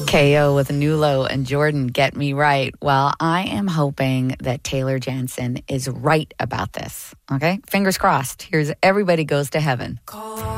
KO with Nulo and Jordan, Get Me Right. Well, I am hoping that Taylor Jansen is right about this. Okay? Fingers crossed. Here's Everybody Goes to Heaven.